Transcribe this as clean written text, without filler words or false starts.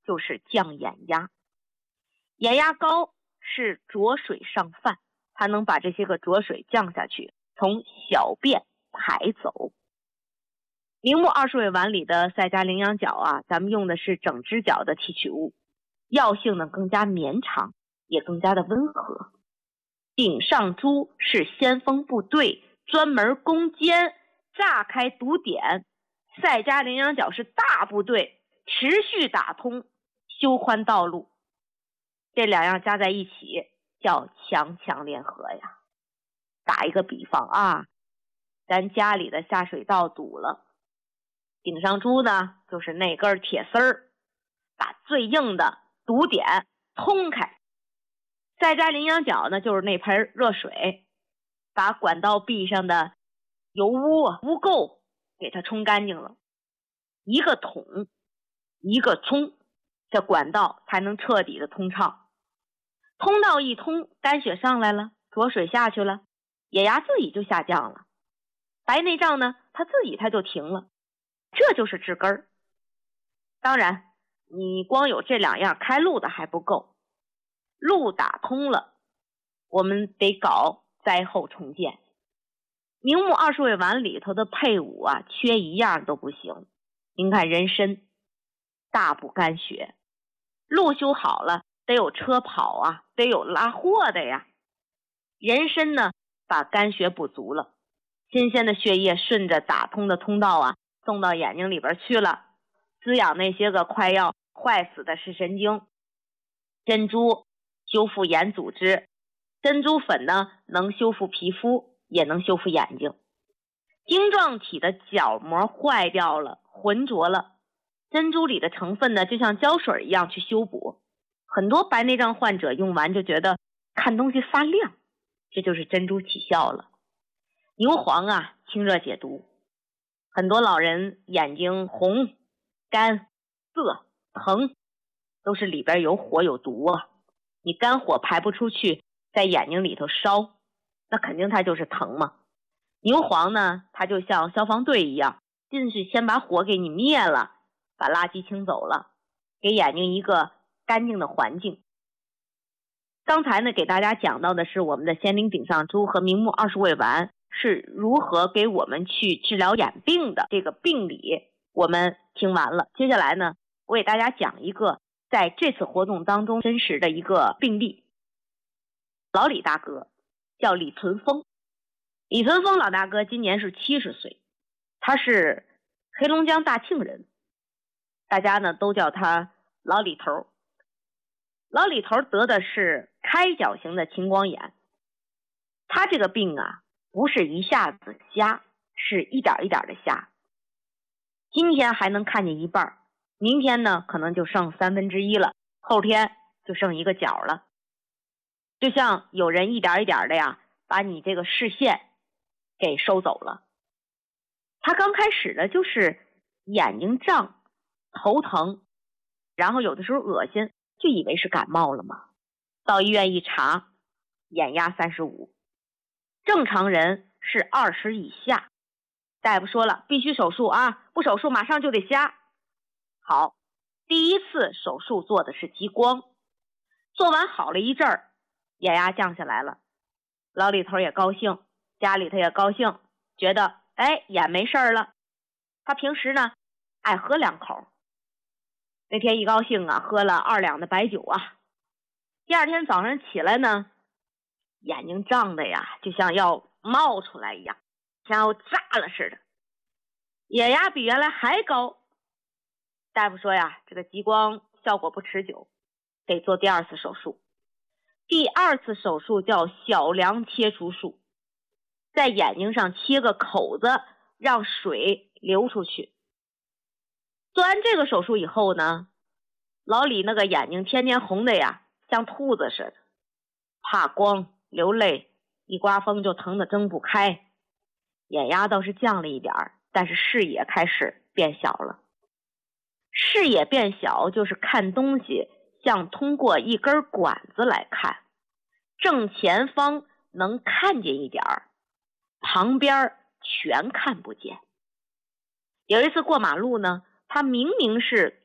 就是降眼压。眼压高是浊水上泛，它能把这些个浊水降下去，从小便排走。明目20味丸里的赛迦羚羊角啊，咱们用的是整只角的提取物，药性呢更加绵长，也更加的温和。顶上珠是先锋部队，专门攻坚，炸开堵点。赛迦羚羊角是大部队，持续打通，修宽道路。这两样加在一起叫强强联合呀。打一个比方啊，咱家里的下水道堵了，顶上珠呢就是那根铁丝儿，把最硬的堵点通开。赛迦羚羊角呢就是那盆热水，把管道壁上的油污污垢给它冲干净了。一个捅一个冲，这管道才能彻底的通畅。通道一通，肝血上来了，浊水下去了，眼压自己就下降了，白内障呢它自己就停了，这就是治根儿。当然你光有这两样开路的还不够，路打通了，我们得搞灾后重建。明目20味丸里头的配伍啊，缺一样都不行。您看人参大补肝血，路修好了得有车跑啊，得有拉货的呀。人参呢把肝血补足了，新鲜的血液顺着打通的通道啊送到眼睛里边去了，滋养那些个快要坏死的视神经。珍珠修复眼组织，珍珠粉呢能修复皮肤，也能修复眼睛。晶状体的角膜坏掉了，浑浊了，珍珠里的成分呢就像胶水一样去修补。很多白内障患者用完就觉得看东西发亮，这就是珍珠起效了。牛黄啊清热解毒，很多老人眼睛红、干、涩、疼，都是里边有火有毒啊。你肝火排不出去，在眼睛里头烧，那肯定它就是疼嘛。牛黄呢它就像消防队一样，进去先把火给你灭了，把垃圾清走了，给眼睛一个干净的环境。刚才呢给大家讲到的是我们的仙灵顶上珠和明目20味丸是如何给我们去治疗眼病的，这个病理我们听完了。接下来呢我给大家讲一个在这次活动当中真实的一个病例。老李大哥叫李存峰，李存峰老大哥今年是70岁，他是黑龙江大庆人，大家呢都叫他老李头。老李头得的是开角型的青光眼，他这个病啊不是一下子瞎，是一点一点的瞎。今天还能看见一半，明天呢可能就剩1/3了，后天就剩一个角了。就像有人一点一点的呀把你这个视线给收走了。他刚开始呢就是眼睛胀、头疼，然后有的时候恶心，就以为是感冒了嘛。到医院一查，眼压35，正常人是20以下。大夫说了，必须手术啊，不手术马上就得瞎。好，第一次手术做的是激光，做完好了一阵儿，眼压降下来了，老李头也高兴，家里头也高兴，觉得眼没事了。他平时呢爱喝2口，那天一高兴啊，喝了2两的白酒啊。第二天早上起来呢，眼睛胀的呀就像要冒出来一样，像要炸了似的，眼压比原来还高。大夫说呀，这个激光效果不持久，得做第2次手术。第2次手术叫小梁切除术，在眼睛上切个口子，让水流出去。做完这个手术以后呢，老李那个眼睛天天红的呀像兔子似的，怕光流泪，一刮风就疼得睁不开。眼压倒是降了一点，但是视野开始变小了。视野变小就是看东西像通过一根管子来看，正前方能看见一点，旁边全看不见。有一次过马路呢，他明明是